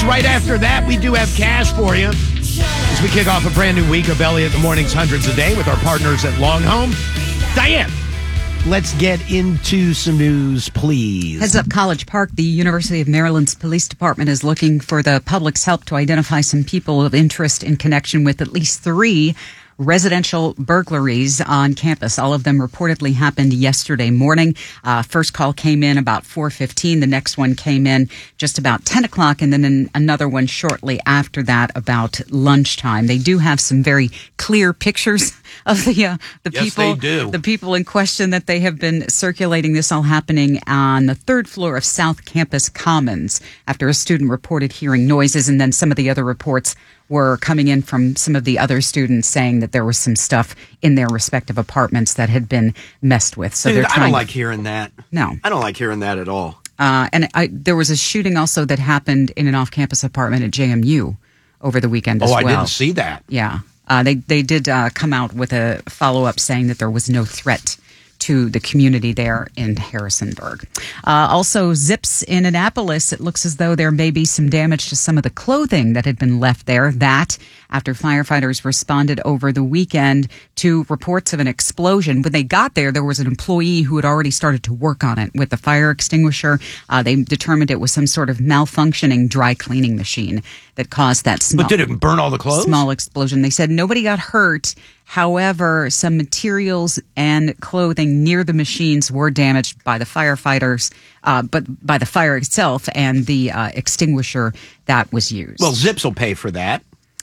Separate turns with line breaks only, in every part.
Right after that, we do have cash for you as we kick off a brand new week of Elliott in the Mornings Hundreds a Day with our partners at Longhome. Diane, let's get into some news, please.
Heads up College Park. The University of Maryland's police department is looking for the public's help to identify some people of interest in connection with at least 3 residential burglaries on campus. All of them reportedly happened yesterday morning. First call came in about 4:15. The next one came in just about 10 o'clock, and then another one shortly after that about lunchtime. They do have some very clear pictures of the
yes,
people.
They do.
The people in question that they have been circulating. This all happening on the 3rd floor of South Campus Commons after a student reported hearing noises, and then some of the other reports were coming in from some of the other students saying that there was some stuff in their respective apartments that had been messed with. So
Dude, I don't like hearing that.
No.
I don't like hearing that at all.
There was a shooting also that happened in an off-campus apartment at JMU over the weekend as well.
Oh, I didn't see that.
Yeah. They did come out with a follow-up saying that there was no threat to the community there in Harrisonburg. Also, Zips in Annapolis, it looks as though there may be some damage to some of the clothing that had been left there. That after firefighters responded over the weekend to reports of an explosion. When they got there, there was an employee who had already started to work on it with the fire extinguisher. They determined it was some sort of malfunctioning dry cleaning machine that caused that small...
But did it burn all the clothes?
Small explosion. They said nobody got hurt. However, some materials and clothing near the machines were damaged by the firefighters, but by the fire itself and the extinguisher that was used.
Well, Zips will pay for that.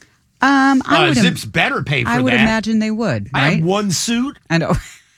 Zips
better pay for that.
I would imagine they would, right?
I have one suit.
I know.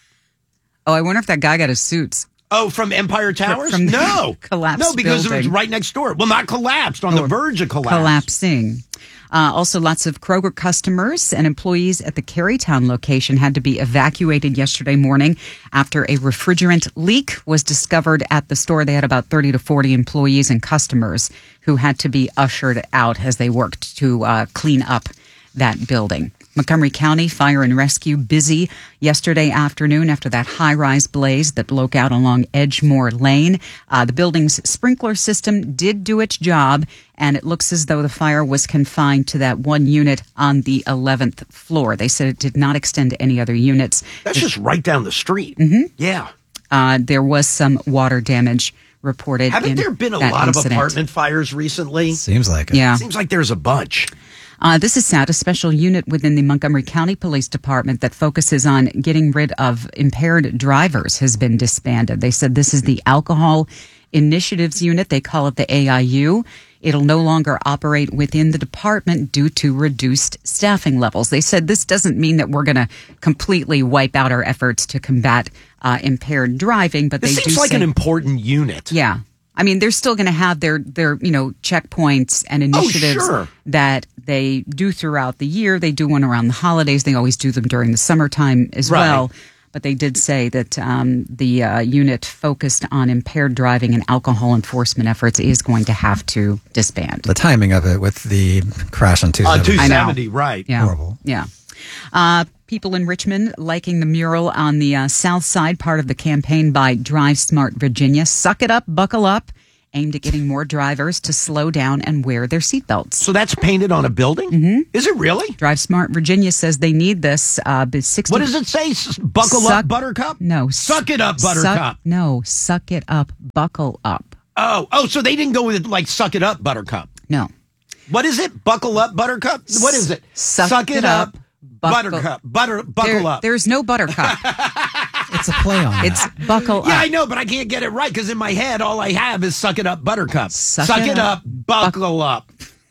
Oh, I wonder if that guy got his suits.
Oh, from Empire Towers?
From the
no.
collapsed
No, because
building.
it was right next door. Well, not collapsed, on the verge of collapse.
Collapsing. Also, lots of Kroger customers and employees at the Carytown location had to be evacuated yesterday morning after a refrigerant leak was discovered at the store. They had about 30 to 40 employees and customers who had to be ushered out as they worked to clean up that building. Montgomery County Fire and Rescue busy yesterday afternoon after that high-rise blaze that broke out along Edgemore Lane. The building's sprinkler system did do its job, and it looks as though the fire was confined to that one unit on the 11th floor. They said it did not extend to any other units.
That's just right down the street.
Mm-hmm.
Yeah.
There was some water damage reported.
Haven't there been a lot of apartment fires recently?
Seems like it.
Yeah.
Seems like there's a bunch.
This is sad. A special unit within the Montgomery County Police Department that focuses on getting rid of impaired drivers has been disbanded. They said this is the Alcohol Initiatives Unit. They call it the AIU. It'll no longer operate within the department due to reduced staffing levels. They said this doesn't mean that we're going to completely wipe out our efforts to combat impaired driving, but
this
they
seems
do
like
say,
an important unit.
Yeah. I mean, they're still going to have their checkpoints and initiatives that they do throughout the year. They do one around the holidays. They always do them during the summertime as well. But they did say that the unit focused on impaired driving and alcohol enforcement efforts is going to have to disband.
The timing of it with the crash on 270.
270, right.
Yeah.
Horrible.
Yeah. People in Richmond liking the mural on the south side, part of the campaign by Drive Smart Virginia. Suck it up, buckle up, aimed at getting more drivers to slow down and wear their seatbelts.
So that's painted on a building?
Mm-hmm.
Is it really?
Drive Smart Virginia says they need this.
What does it say? Buckle up, Buttercup?
No.
Suck it up, Buttercup.
Suck it up, buckle up.
Oh, so they didn't go with like suck it up, Buttercup.
No.
What is it? Buckle up, Buttercup? What is it?
Suck it up.
Buttercup. Buckle up.
There's no Buttercup.
It's a play on that.
It's buckle up.
Yeah, I know, but I can't get it right because in my head, all I have is suck it up, Buttercup. Suck it up, buckle up.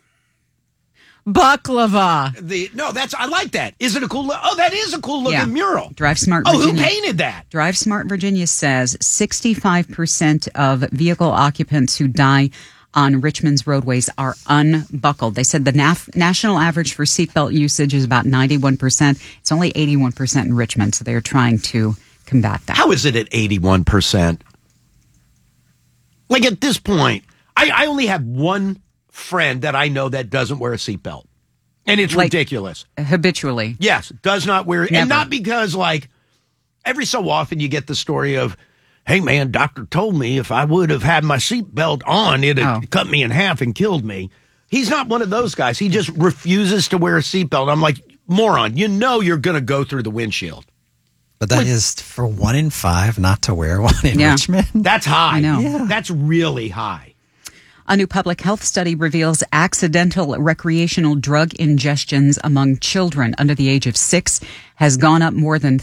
Baklava.
I like that. Is it a cool? That is a cool looking mural.
Drive Smart Virginia.
Who painted that?
Drive Smart Virginia says 65% of vehicle occupants who die on Richmond's roadways are unbuckled. They said the national average for seatbelt usage is about 91%. It's only 81% in Richmond, so they're trying to combat that.
How is it at 81%? Like at this point, I only have one friend that I know that doesn't wear a seatbelt. And it's ridiculous.
Habitually.
Yes, does not wear it.
Never.
And not because, like, every so often you get the story of, hey, man, doctor told me if I would have had my seatbelt on, it'd have cut me in half and killed me. He's not one of those guys. He just refuses to wear a seatbelt. I'm like, moron, you know you're going to go through the windshield.
But that is for 1 in 5 not to wear one in Richmond.
That's high.
I know.
Yeah.
That's really high.
A new public health study reveals accidental recreational drug ingestions among children under the age of 6 has gone up more than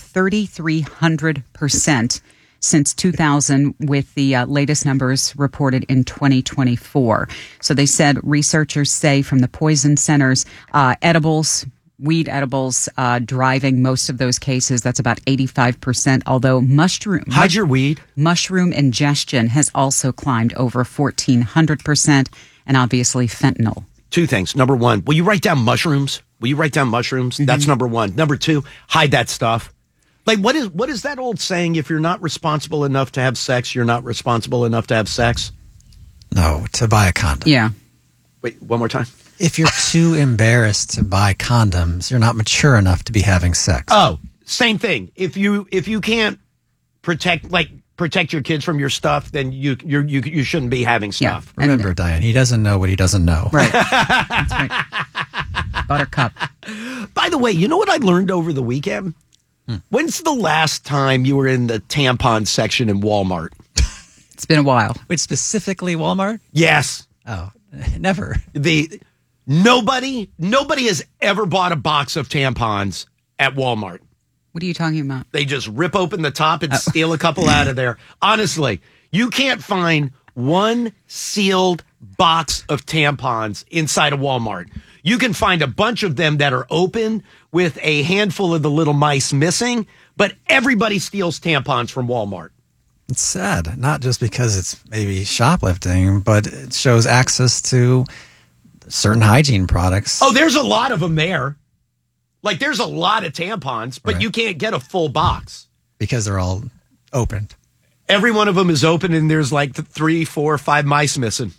3,300% since 2000, with the latest numbers reported in 2024. So they said, researchers say from the poison centers, edibles, weed edibles, driving most of those cases. That's about 85%, although
Hide your weed.
Mushroom ingestion has also climbed over 1,400%, and obviously fentanyl.
2 things. Number 1, will you write down mushrooms? That's number 1. Number 2, hide that stuff. Like, what is that old saying? If you're not responsible enough to have sex, you're not responsible enough to have sex?
No, to buy a condom.
Yeah.
Wait, one more time.
If you're too embarrassed to buy condoms, you're not mature enough to be having sex.
Oh, same thing. If you can't protect your kids from your stuff, then you shouldn't be having stuff.
Yeah.
Remember, Diane, he doesn't know what he doesn't know.
Right. That's right. Buttercup.
By the way, you know what I learned over the weekend? When's the last time you were in the tampon section in Walmart?
It's been a while.
Wait, specifically Walmart?
Yes.
Oh, never.
Nobody has ever bought a box of tampons at Walmart.
What are you talking about?
They just rip open the top and steal a couple out of there. Honestly, you can't find one sealed box of tampons inside of Walmart. You can find a bunch of them that are open with a handful of the little mice missing, but everybody steals tampons from Walmart.
It's sad, not just because it's maybe shoplifting, but it shows access to certain hygiene products.
Oh, there's a lot of them there. Like, there's a lot of tampons, but
Right.
you can't get a full box.
Because they're all opened.
Every one of them is open, and there's like 3, 4, 5 mice missing.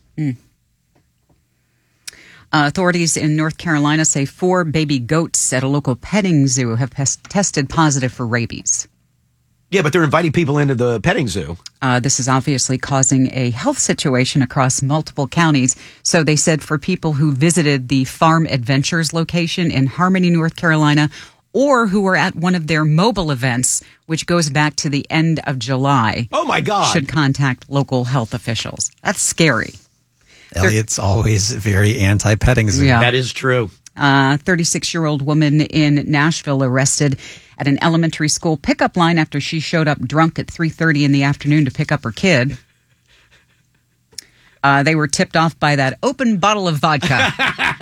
Authorities in North Carolina say 4 baby goats at a local petting zoo have tested positive for rabies.
Yeah, but they're inviting people into the petting zoo.
This is obviously causing a health situation across multiple counties. So they said for people who visited the Farm Adventures location in Harmony, North Carolina, or who were at one of their mobile events, which goes back to the end of July,
Oh, my God.
should contact local health officials. That's scary.
Elliot's always very anti-petting zoo.
Yeah.
That is true.
36-year-old woman in Nashville arrested at an elementary school pickup line after she showed up drunk at 3:30 in the afternoon to pick up her kid. They were tipped off by that open bottle of vodka.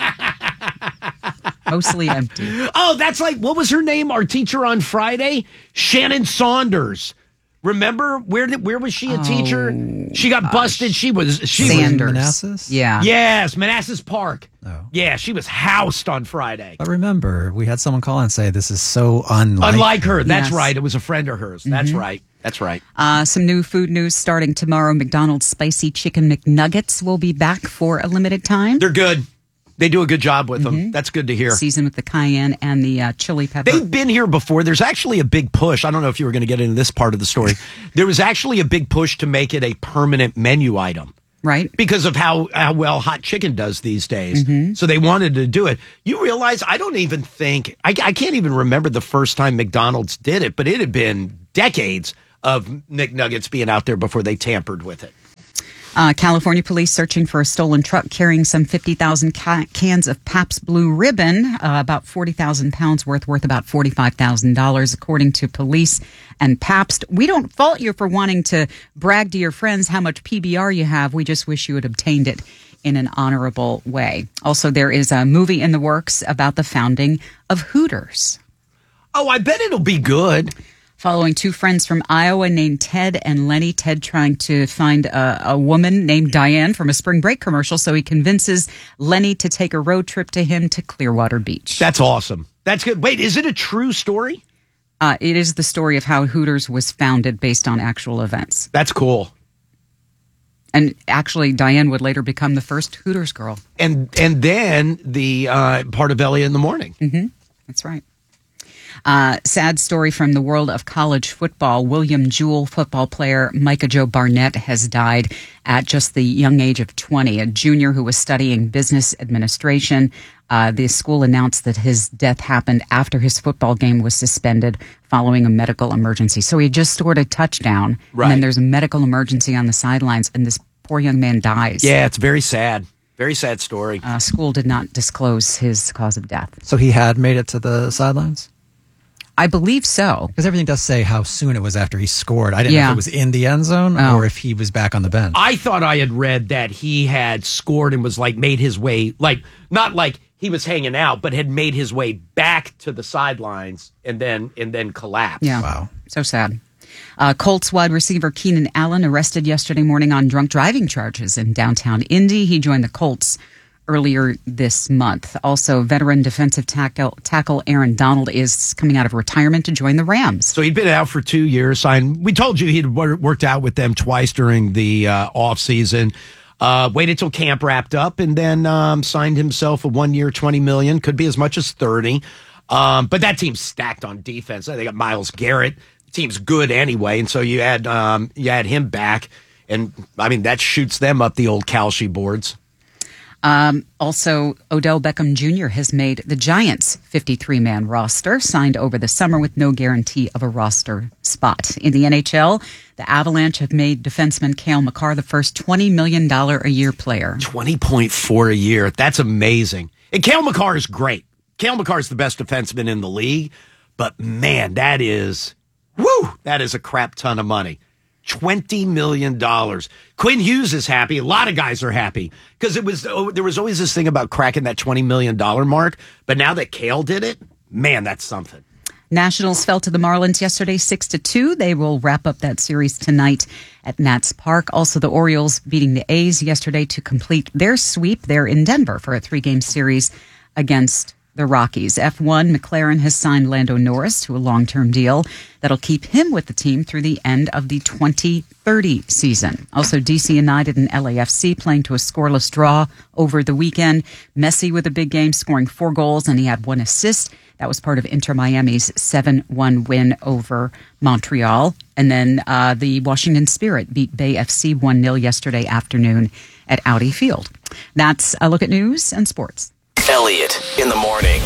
Mostly empty.
Oh, that's like, what was her name? Our teacher on Friday? Shannon Saunders. Remember? Where was she a teacher? She got busted. She was
Sanders.
Manassas?
Yeah.
Yes, Manassas Park.
Oh.
Yeah, she was housed on Friday.
But remember, we had someone call and say this is so unlike.
Unlike her. That's
Yes.
right. It was a friend of hers. That's right. That's right.
Some new food news starting tomorrow. McDonald's Spicy Chicken McNuggets will be back for a limited time.
They're good. They do a good job with them. That's good to hear.
Seasoned with the cayenne and the chili pepper.
They've been here before. There's actually a big push. I don't know if you were going to get into this part of the story. There was actually a big push to make it a permanent menu item.
Right.
Because of how well hot chicken does these days. So they wanted to do it. You realize, I don't even think, I can't even remember the first time McDonald's did it, but it had been decades of McNuggets being out there before they tampered with it.
California police searching for a stolen truck carrying some 50,000 cans of Pabst Blue Ribbon, about 40,000 pounds worth about $45,000, according to police and Pabst. We don't fault you for wanting to brag to your friends how much PBR you have. We just wish you had obtained it in an honorable way. Also, there is a movie in the works about the founding of Hooters.
Oh, I bet it'll be good.
Following 2 friends from Iowa named Ted and Lenny. Ted trying to find a woman named Diane from a spring break commercial, so he convinces Lenny to take a road trip to him to Clearwater Beach.
That's awesome. That's good. Wait, is it a true story?
It is the story of how Hooters was founded based on actual events.
That's cool.
And actually, Diane would later become the first Hooters girl.
And then the part of Elliot in the Morning.
That's right. Sad story from the world of college football. William Jewell football player Micah Joe Barnett has died at just the young age of 20, a junior who was studying business administration. The school announced that his death happened after his football game was suspended following a medical emergency. So he just scored a touchdown, and then there's a medical emergency on the sidelines, and this poor young man dies.
Yeah, it's very sad. Very sad story.
School did not disclose his cause of death.
So he had made it to the sidelines?
I believe so.
Because everything does say how soon it was after he scored. I didn't know if it was in the end zone or if he was back on the bench.
I thought I had read that he had scored and was made his way, not like he was hanging out, but had made his way back to the sidelines and then collapsed.
Yeah.
Wow.
So sad. Colts wide receiver Keenan Allen arrested yesterday morning on drunk driving charges in downtown Indy. He joined the Colts earlier this month. Also, veteran defensive tackle Aaron Donald is coming out of retirement to join the Rams.
So he'd been out for 2 years. We told you he'd worked out with them twice during the offseason. Waited till camp wrapped up and then signed himself a 1 year, $20 million. Could be as much as 30. But that team's stacked on defense. They got Myles Garrett. The team's good anyway, and so you add him back, and I mean that shoots them up the old Kalshi boards.
Also, Odell Beckham Jr. has made the Giants' 53-man roster, signed over the summer with no guarantee of a roster spot. In the NHL, the Avalanche have made defenseman Cale Makar the first $20 million a year player.
$20.4 a year. That's amazing. And Cale Makar is great. Cale Makar is the best defenseman in the league, but man, that is a crap ton of money. $20 million. Quinn Hughes is happy. A lot of guys are happy because there was always this thing about cracking that $20 million mark. But now that Cale did it, man, that's something.
Nationals fell to the Marlins yesterday 6-2. They will wrap up that series tonight at Nats Park. Also, the Orioles beating the A's yesterday to complete their sweep. They're in Denver for a 3-game series against the Rockies. F1, McLaren has signed Lando Norris to a long-term deal that'll keep him with the team through the end of the 2030 season. Also, DC United and LAFC playing to a scoreless draw over the weekend. Messi with a big game, scoring 4 goals, and he had 1 assist. That was part of Inter Miami's 7-1 win over Montreal. And then the Washington Spirit beat Bay FC 1-0 yesterday afternoon at Audi Field. That's a look at news and sports.
Elliot in the morning.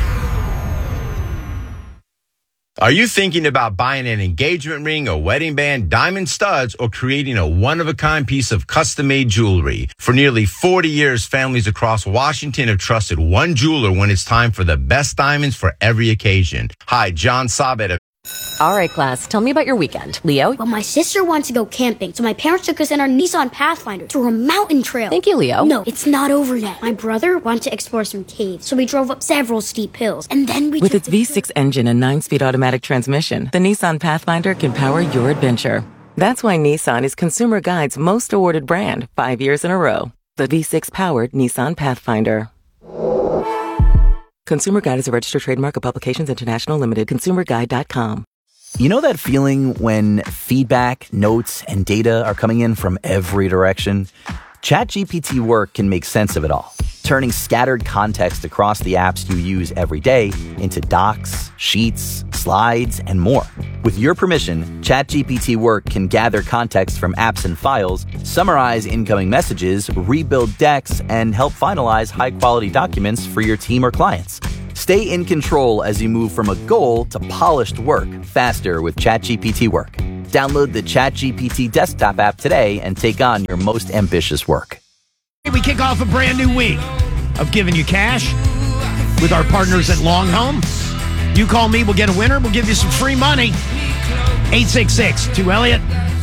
Are you thinking about buying an engagement ring, a wedding band, diamond studs, or creating a one-of-a-kind piece of custom-made jewelry? For nearly 40 years, families across Washington have trusted one jeweler when it's time for the best diamonds for every occasion. Hi, John Sabet.
All right, class, tell me about your weekend. Leo?
Well, my sister wants to go camping, so my parents took us in our Nissan Pathfinder to a mountain trail.
Thank you, Leo.
No, it's not over yet. My brother wanted to explore some caves, so we drove up several steep hills, and then we
With its V6 engine and 9-speed automatic transmission, the Nissan Pathfinder can power your adventure. That's why Nissan is Consumer Guide's most awarded brand 5 years in a row. The V6-powered Nissan Pathfinder. Consumer Guide is a registered trademark of Publications International Limited. ConsumerGuide.com.
You know that feeling when feedback, notes, and data are coming in from every direction? ChatGPT Work can make sense of it all, turning scattered context across the apps you use every day into docs, sheets, slides, and more. With your permission, ChatGPT Work can gather context from apps and files, summarize incoming messages, rebuild decks, and help finalize high-quality documents for your team or clients. Stay in control as you move from a goal to polished work faster with ChatGPT Work. Download the ChatGPT desktop app today and take on your most ambitious work.
We kick off a brand new week of giving you cash with our partners at Long Home. You call me, we'll get a winner. We'll give you some free money. 866-2-ELLIOT.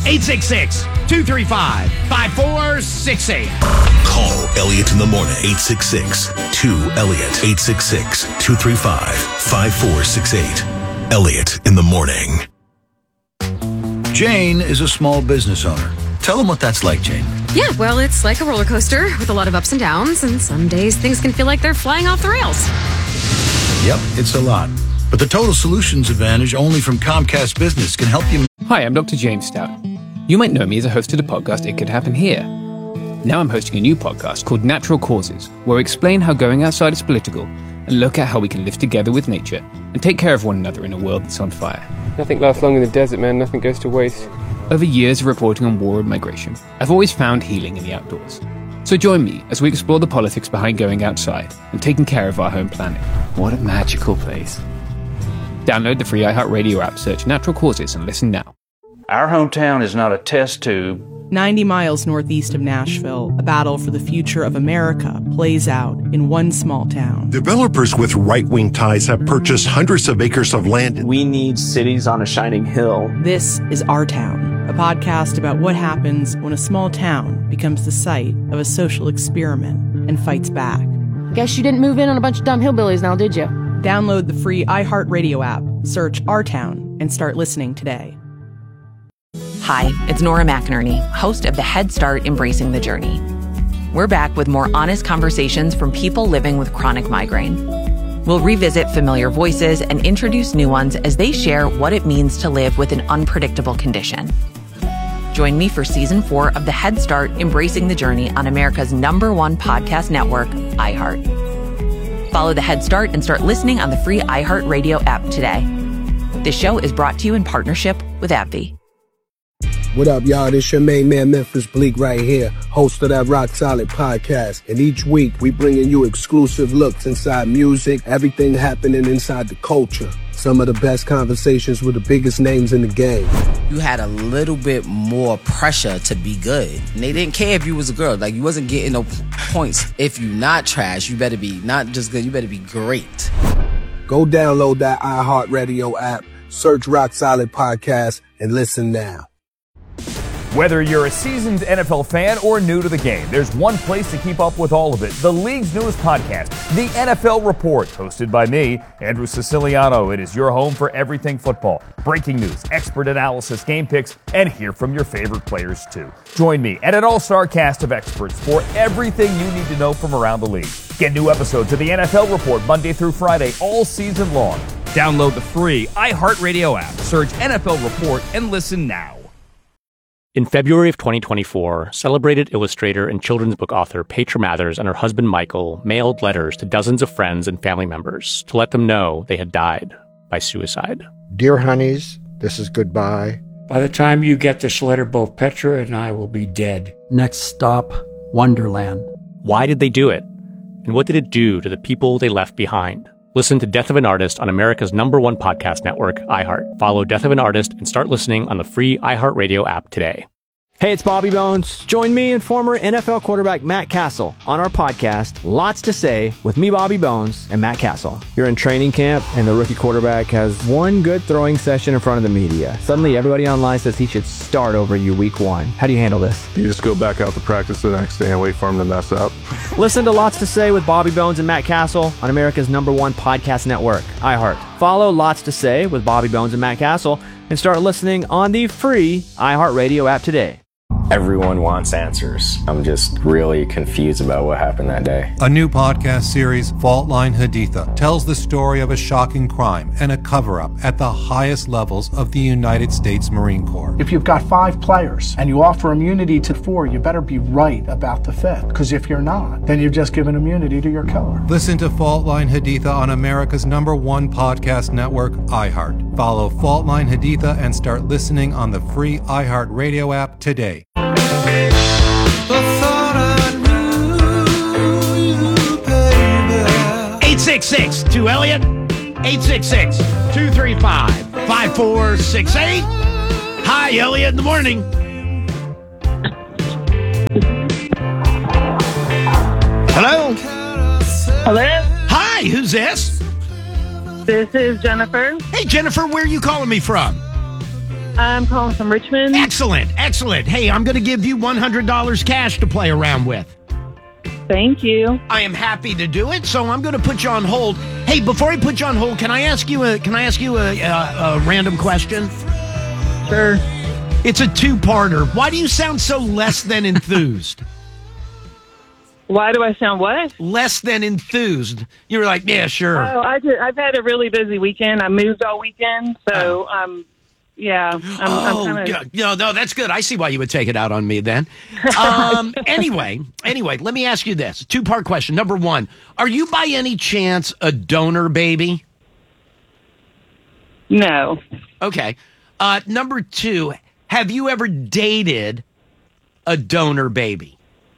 866-235-5468.
Call Elliot in the morning. 866-2-ELLIOT. 866-235-5468. Elliot in the morning.
Jane is a small business owner. Tell them what that's like, Jane.
Yeah, well, it's like a roller coaster with a lot of ups and downs, and some days things can feel like they're flying off the rails.
Yep, it's a lot. But the Total Solutions Advantage only from Comcast Business can help you.
Hi, I'm Dr. James Stout. You might know me as a host of the podcast It Could Happen Here. Now I'm hosting a new podcast called Natural Causes, where I explain how going outside is political and look at how we can live together with nature and take care of one another in a world that's on fire.
Nothing lasts long in the desert, man. Nothing goes to waste.
Over years of reporting on war and migration, I've always found healing in the outdoors. So join me as we explore the politics behind going outside and taking care of our home planet. What a magical place. Download the free iHeartRadio app, search Natural Causes, and listen now.
Our hometown is not a test tube.
90 miles northeast of Nashville, a battle for the future of America plays out in one small town.
Developers with right-wing ties have purchased hundreds of acres of land.
We need cities on a shining hill.
This is Our Town, a podcast about what happens when a small town becomes the site of a social experiment and fights back.
Guess you didn't move in on a bunch of dumb hillbillies now, did you?
Download the free iHeartRadio app, search Our Town, and start listening today.
Hi, it's Nora McInerney, host of the Head Start Embracing the Journey. We're back with more honest conversations from people living with chronic migraine. We'll revisit familiar voices and introduce new ones as they share what it means to live with an unpredictable condition. Join me for Season 4 of the Head Start Embracing the Journey on America's #1 podcast network, iHeart. Follow the Head Start and start listening on the free iHeartRadio app today. This show is brought to you in partnership with AbbVie.
What up, y'all? This your main man, Memphis Bleak, right here, host of that Rock Solid podcast. And each week, we bringing you exclusive looks inside music, everything happening inside the culture. Some of the best conversations with the biggest names in the game.
You had a little bit more pressure to be good. And they didn't care if you was a girl. Like, you wasn't getting no points. If you not trash, you better be not just good, you better be great.
Go download that iHeartRadio app, search Rock Solid Podcast, and listen now.
Whether you're a seasoned NFL fan or new to the game, there's one place to keep up with all of it. The league's newest podcast, The NFL Report, hosted by me, Andrew Siciliano. It is your home for everything football. Breaking news, expert analysis, game picks, and hear from your favorite players too. Join me and an all-star cast of experts for everything you need to know from around the league. Get new episodes of The NFL Report Monday through Friday all season long. Download the free iHeartRadio app, search NFL Report, and listen now.
In February of 2024, celebrated illustrator and children's book author Petra Mathers and her husband Michael mailed letters to dozens of friends and family members to let them know they had died by suicide.
Dear honeys, this is goodbye.
By the time you get this letter, both Petra and I will be dead.
Next stop, Wonderland.
Why did they do it? And what did it do to the people they left behind? Listen to Death of an Artist on America's #1 podcast network, iHeart. Follow Death of an Artist and start listening on the free iHeartRadio app today.
Hey, it's Bobby Bones. Join me and former NFL quarterback Matt Castle on our podcast, Lots to Say, with me, Bobby Bones, and Matt Castle. You're in training camp, and the rookie quarterback has one good throwing session in front of the media. Suddenly, everybody online says he should start over you week 1. How do you handle this?
You just go back out to practice the next day and wait for him to mess up.
Listen to Lots to Say with Bobby Bones and Matt Castle on America's #1 podcast network, iHeart. Follow Lots to Say with Bobby Bones and Matt Castle and start listening on the free iHeartRadio app today.
Everyone wants answers. I'm just really confused about what happened that day.
A new podcast series, Fault Line Haditha, tells the story of a shocking crime and a cover-up at the highest levels of the United States Marine Corps.
If you've got 5 players and you offer immunity to 4, you better be right about the 5th. Because if you're not, then you've just given immunity to your killer.
Listen to Fault Line Haditha on America's #1 podcast network, iHeart. Follow Fault Line Haditha and start listening on the free iHeartRadio app today.
866-2-ELLIOT, 866-235-5468. Hi, Elliot in the morning. Hello?
Hello?
Hi, who's this?
This is Jennifer.
Hey, Jennifer, where are you calling me from?
I'm calling from Richmond.
Excellent, excellent. Hey, I'm going to give you $100 cash to play around with.
Thank you.
I am happy to do it, so I'm going to put you on hold. Hey, before I put you on hold, can I ask you a random question?
Sure.
It's a two-parter. Why do you sound so less than enthused?
Why do I sound what?
Less than enthused. You were like, yeah, sure.
Oh, I've had a really busy weekend. I moved all weekend, so Yeah. I'm kind of.
No, that's good. I see why you would take it out on me then. Anyway, let me ask you this. 2-part question. Number 1, are you by any chance a donor baby?
No.
Okay. Number 2, have you ever dated a donor baby?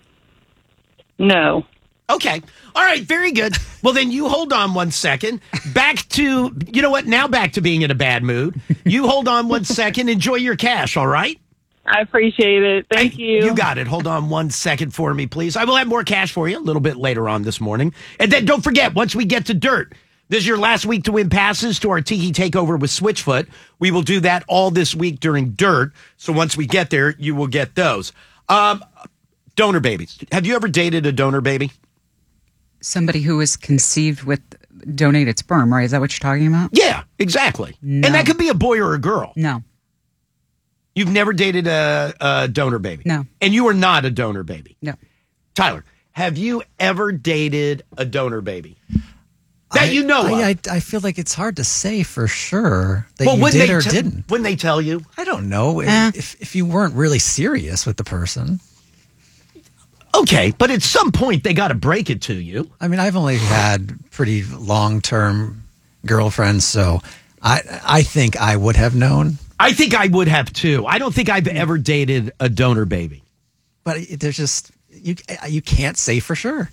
No.
Okay. All right. Very good. Well, then you hold on 1 second. Back to, you know what? Now back to being in a bad mood. You hold on 1 second. Enjoy your cash. All right.
I appreciate it. Thank you.
You got it. Hold on 1 second for me, please. I will have more cash for you a little bit later on this morning. And then don't forget, once we get to dirt, this is your last week to win passes to our Tiki Takeover with Switchfoot. We will do that all this week during dirt. So once we get there, you will get those. Donor babies. Have you ever dated a donor baby?
Somebody who was conceived with donated sperm, right? Is that what you're talking about?
Yeah, exactly.
No.
And that could be a boy or a girl.
No.
You've never dated a donor baby?
No.
And you are not a donor baby?
No.
Tyler, have you ever dated a donor baby? That you know of?
I feel like it's hard to say for sure that
Well,
you
when
did
they
or didn't.
When they tell you?
I don't know. If you weren't really serious with the person.
Okay, but at some point they got to break it to you.
I mean, I've only had pretty long-term girlfriends, so I think I would have known.
I think I would have too. I don't think I've ever dated a donor baby.
But there's just, you can't say for sure.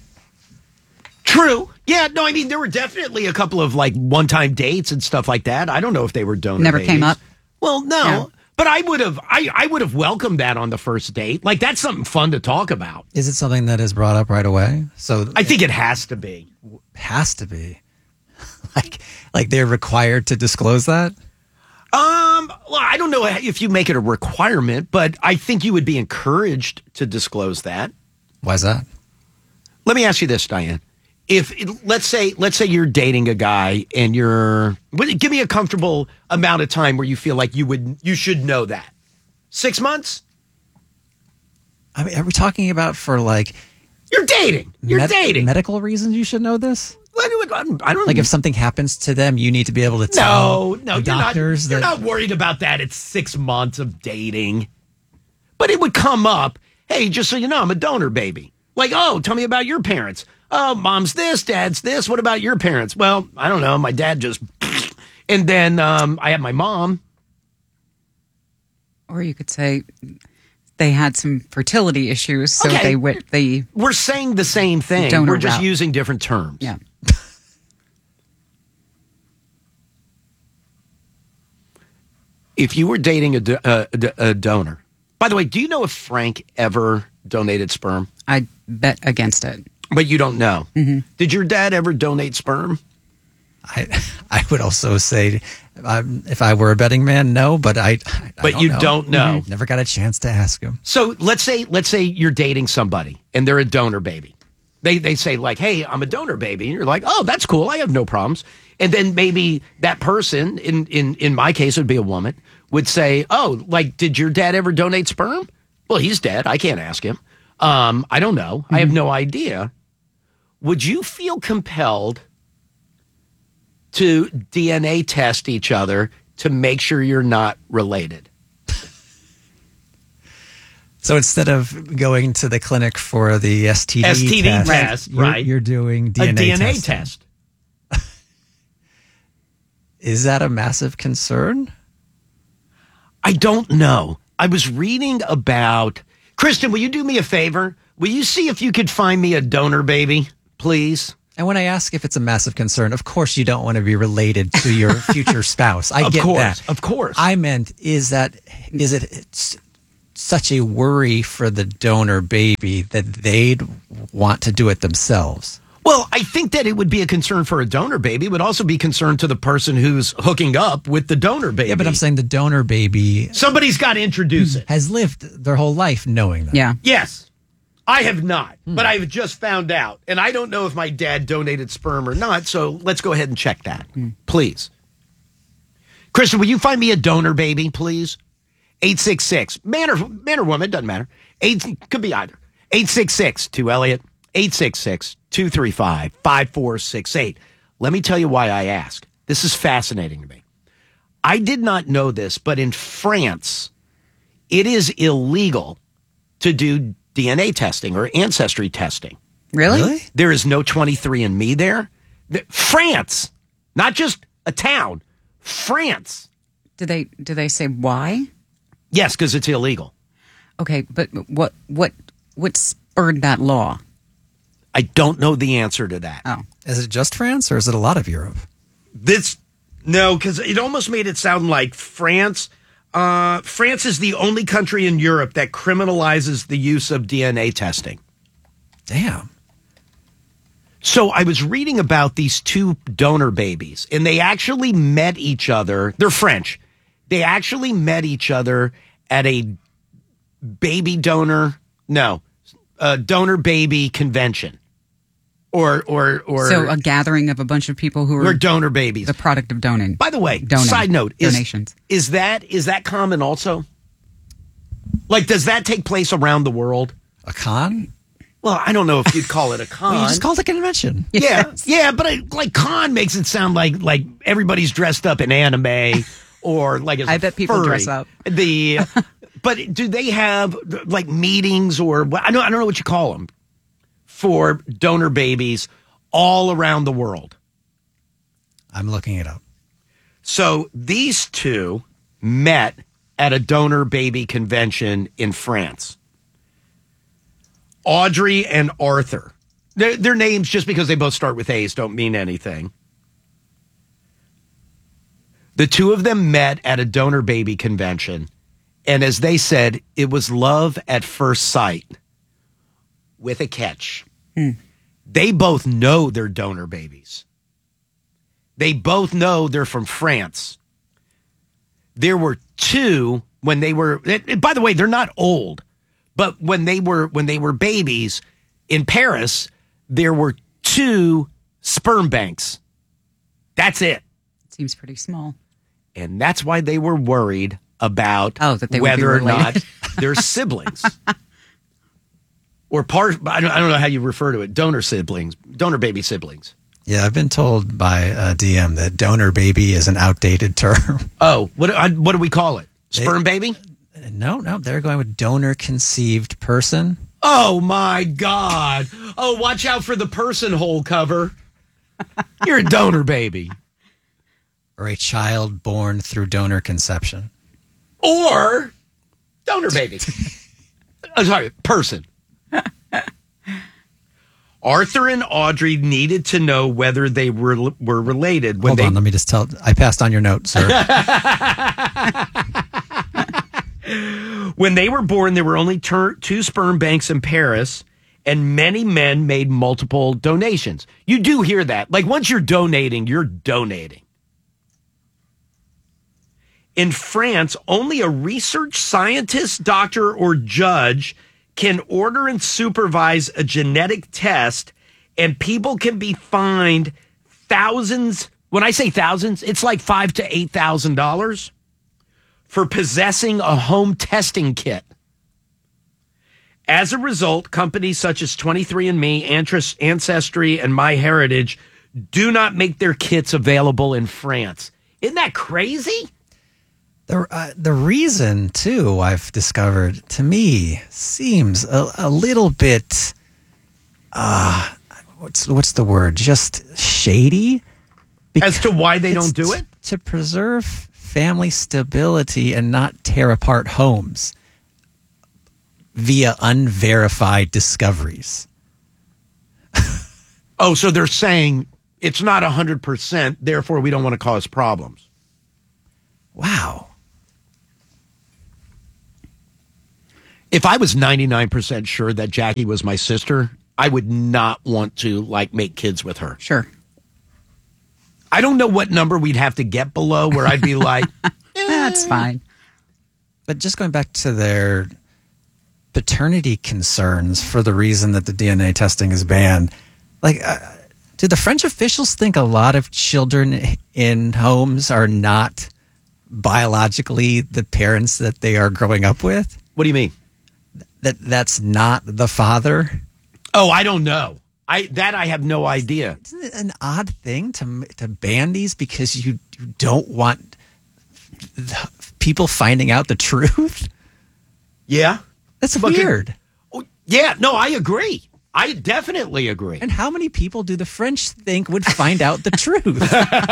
True. Yeah, no, I mean, there were definitely a couple of like one-time dates and stuff like that. I don't know if they were donor
Never
babies.
came up.
Well, no.
Yeah.
But I would have welcomed that on the first date. Like, that's something fun to talk about.
Is it something that is brought up right away? So
I think it has to be.
Has to be. like they're required to disclose that?
Well, I don't know if you make it a requirement, but I think you would be encouraged to disclose that.
Why is that?
Let me ask you this, Diane. If let's say you're dating a guy and give me a comfortable amount of time where you feel like you should know that. 6 months?
I mean, are we talking about for like
you're dating? You're dating.
Medical reasons you should know this?
I don't
like if something happens to them, you need to be able to tell the doctors
you're not worried about that. It's 6 months of dating. But it would come up, hey, just so you know, I'm a donor baby. Like, oh, tell me about your parents. Oh, mom's this, dad's this. What about your parents? Well, I don't know. My dad just... And then I have my mom.
Or you could say they had some fertility issues, so
Okay.
they
We're saying the same thing.
Donor
We're just
route.
using different terms.
Yeah.
If you were dating a donor... By the way, do you know if Frank ever donated sperm?
I bet against it.
But you don't know.
Mm-hmm.
Did your dad ever donate sperm?
I would also say, if I were a betting man, no. But
But you don't know.
Never got a chance to ask him.
So let's say you're dating somebody and they're a donor baby. They say like, hey, I'm a donor baby. And you're like, oh, that's cool. I have no problems. And then maybe that person, in my case, it would be a woman, would say, oh, like, did your dad ever donate sperm? Well, he's dead. I can't ask him. I don't know. I have no idea. Would you feel compelled to DNA test each other to make sure you're not related?
So instead of going to the clinic for the STD
test, right?
You're doing DNA
a DNA
testing.
test.
Is that a massive concern?
I don't know. I was reading about... Kristen, will you do me a favor? Will you see if you could find me a donor baby, please?
And when I ask if it's a massive concern, of course you don't want to be related to your future spouse. I get that.
Of course.
I meant, is it such a worry for the donor baby that they'd want to do it themselves?
Well, I think that it would be a concern for a donor baby. It would also be concern to the person who's hooking up with the donor baby.
Yeah, but I'm saying the donor baby...
Somebody's got to introduce it.
Has lived their whole life knowing that.
Yeah.
Yes. I have not, but I've just found out. And I don't know if my dad donated sperm or not, so let's go ahead and check that, please. Kristen, will you find me a donor baby, please? 866. Man or woman, doesn't matter. Could be either. 866-2-ELLIOT. 866-235-5468. Let me tell you why I ask. This is fascinating to me. I did not know this, but in France, it is illegal to do DNA testing or ancestry testing.
Really?
There is no 23andMe there. France, not just a town. France.
Do they say why?
Yes, because it's illegal.
Okay, but what spurred that law?
I don't know the answer to that.
Oh.
Is it just France or is it a lot of Europe?
No, because it almost made it sound like France. France is the only country in Europe that criminalizes the use of DNA testing.
Damn.
So I was reading about these two donor babies, and they actually met each other. They're French. They actually met each other at a donor baby convention. Or
so a gathering of a bunch of people who are
donor babies,
the product of donating.
By the way, side note, donations. Is that common also? Like, does that take place around the world?
A con?
Well, I don't know if you'd call it a con.
Well, you just call it a convention.
Yeah, but con makes it sound like everybody's dressed up in anime or like
I bet people dress up.
But do they have like meetings or I don't know what you call them for donor babies all around the world?
I'm looking it up.
So these two met at a donor baby convention in France. Audrey and Arthur. Their names, just because they both start with A's, don't mean anything. The two of them met at a donor baby convention, and as they said, it was love at first sight with a catch. They both know they're donor babies. They both know they're from France. There were two when they were, by the way, they're not old. But when they were babies in Paris, there were 2 sperm banks. That's it.
Seems pretty small.
And that's why they were worried about
that they
whether
would
or
be
not they're siblings. Or I don't know how you refer to it. Donor baby siblings.
Yeah, I've been told by DM that donor baby is an outdated term.
Oh, what do we call it? Sperm baby?
No, they're going with donor conceived person.
Oh my God. Oh, watch out for the person hole cover. You're a donor baby.
Or a child born through donor conception.
Or donor baby. Sorry, person. Arthur and Audrey needed to know whether they were related.
Hold on, let me just tell. I passed on your note, sir.
When they were born, there were only 2 sperm banks in Paris, and many men made multiple donations. You do hear that. Like, once you're donating, you're donating. In France, only a research scientist, doctor, or judge can order and supervise a genetic test, and people can be fined thousands. When I say thousands, it's like $5,000 to $8,000 for possessing a home testing kit. As a result, companies such as 23andMe, Ancestry, and MyHeritage do not make their kits available in France. Isn't that crazy?
The reason, too, I've discovered, to me, seems a little bit, what's the word? Just shady?
As to why they don't do it?
To preserve family stability and not tear apart homes via unverified discoveries.
Oh, so they're saying it's not 100%, therefore we don't want to cause problems.
Wow.
If I was 99% sure that Jackie was my sister, I would not want to, make kids with her.
Sure.
I don't know what number we'd have to get below where I'd be like,
that's fine.
But just going back to their paternity concerns for the reason that the DNA testing is banned, do the French officials think a lot of children in homes are not biologically the parents that they are growing up with?
What do you mean?
That's not the father?
Oh, I don't know. I have no idea.
Isn't it an odd thing to ban these because you don't want people finding out the truth?
Yeah.
That's weird.
Yeah, no, I agree. I definitely agree.
And how many people do the French think would find out the truth?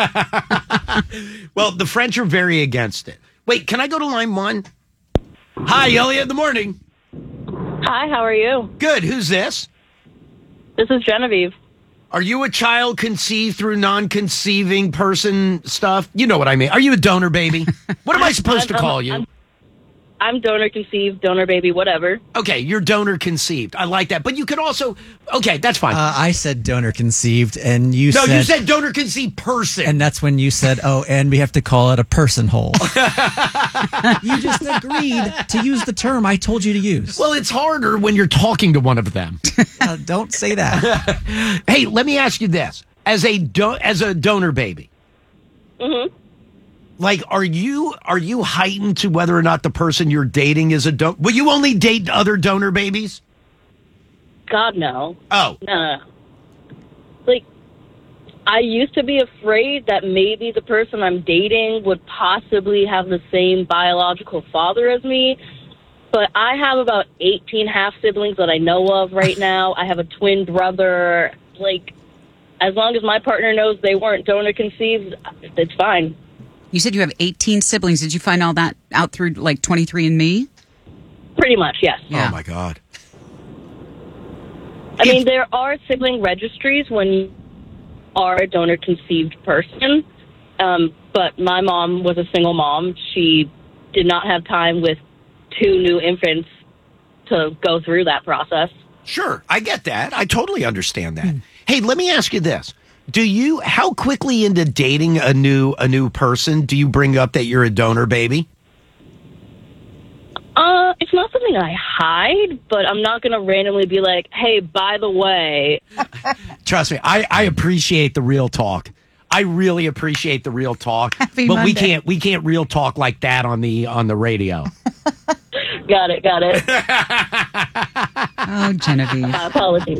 Well, the French are very against it. Wait, can I go to line 1? Hi, Elliot, in the morning.
Hi, how are you?
Good. Who's this?
This is Genevieve.
Are you a child conceived through non-conceiving person stuff? You know what I mean. Are you a donor baby? What am I supposed to call you?
I'm donor conceived, donor baby, whatever.
Okay, you're donor conceived. I like that. But you could also... Okay, that's fine.
I said donor conceived, and you said...
No, you said donor conceived person.
And that's when you said, and we have to call it a person hole. You just agreed to use the term I told you to use.
Well, it's harder when you're talking to one of them.
Don't say that.
Hey, let me ask you this. As a donor baby...
Mm-hmm.
Like, are you heightened to whether or not the person you're dating is a donor? Will you only date other donor babies?
God, no.
Oh.
No. Like, I used to be afraid that maybe the person I'm dating would possibly have the same biological father as me, but I have about 18 half-siblings that I know of right now. I have a twin brother. Like, as long as my partner knows they weren't donor conceived, it's fine.
You said you have 18 siblings. Did you find all that out through, like, 23andMe?
Pretty much, yes.
Yeah.
Oh, my God.
I mean, there are sibling registries when you are a donor-conceived person, but my mom was a single mom. She did not have time with 2 new infants to go through that process.
Sure, I get that. I totally understand that. Hey, let me ask you this. How quickly into dating a new person do you bring up that you're a donor baby?
It's not something I hide, but I'm not going to randomly be like, hey, by the way.
Trust me, I appreciate the real talk. I really appreciate the real talk.
Happy
but
Monday.
we can't real talk like that on the radio.
Got it.
Oh, Genevieve.
Apologies.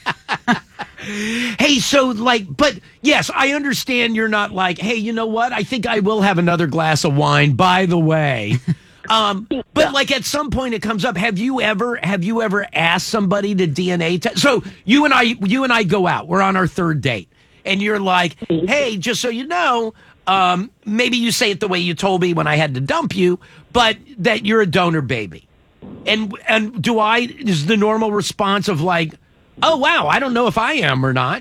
Hey, so but yes, I understand you're not like, hey, you know what? I think I will have another glass of wine, by the way. But like at some point it comes up. Have you ever asked somebody to DNA test? So you and I go out. We're on our 3rd date, and you're like, hey, just so you know, maybe you say it the way you told me when I had to dump you, but that you're a donor baby. And is the normal response of like, oh, wow, I don't know if I am or not?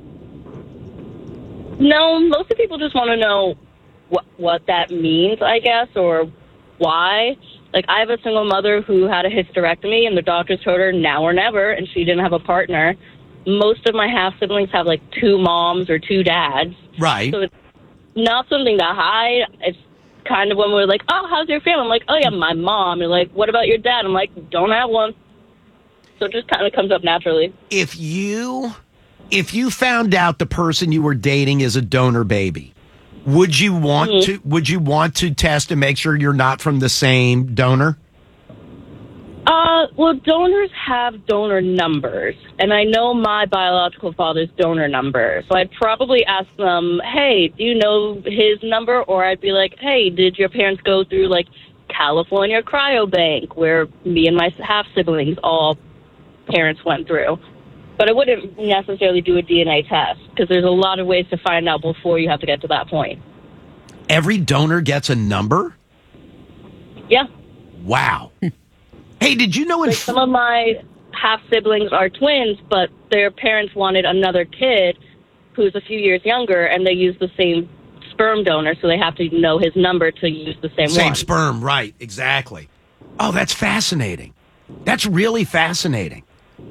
No, most of people just want to know what that means, I guess, or why. Like, I have a single mother who had a hysterectomy, and the doctors told her now or never, and she didn't have a partner. Most of my half-siblings have, like, 2 moms or 2 dads.
Right.
So it's not something to hide. It's kind of when we're like, oh, how's your family? I'm like, oh, yeah, my mom. And like, what about your dad? I'm like, don't have one. So it just kind of comes up naturally.
If you found out the person you were dating is a donor baby, would you want to test and make sure you're not from the same donor?
Well, donors have donor numbers, and I know my biological father's donor number. So I'd probably ask them, hey, do you know his number? Or I'd be like, hey, did your parents go through like California Cryobank, where me and my half-siblings all parents went through? But I wouldn't necessarily do a DNA test because there's a lot of ways to find out before you have to get to that point.
Every donor gets a number?
Yeah.
Wow. Hey, did you know
some of my half-siblings are twins, but their parents wanted another kid who's a few years younger, and they use the same sperm donor, so they have to know his number to use the same one.
Same sperm, right, exactly. Oh, that's fascinating. That's really fascinating.